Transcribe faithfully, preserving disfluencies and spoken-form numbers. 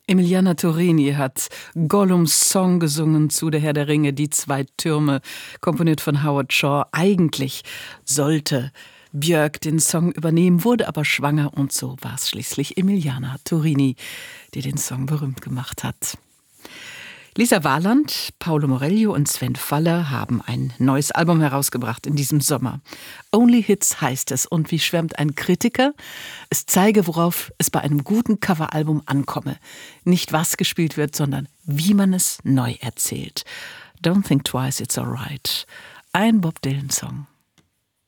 Emiliana Torini hat Gollums Song gesungen zu Der Herr der Ringe, die zwei Türme, komponiert von Howard Shaw. Eigentlich sollte Björk den Song übernehmen, wurde aber schwanger und so war es schließlich Emiliana Torini, die den Song berühmt gemacht hat. Lisa Warland, Paolo Morello und Sven Faller haben ein neues Album herausgebracht in diesem Sommer. Only Hits heißt es und wie schwärmt ein Kritiker, es zeige, worauf es bei einem guten Coveralbum ankomme. Nicht was gespielt wird, sondern wie man es neu erzählt. Don't think twice, it's alright. Ein Bob Dylan-Song.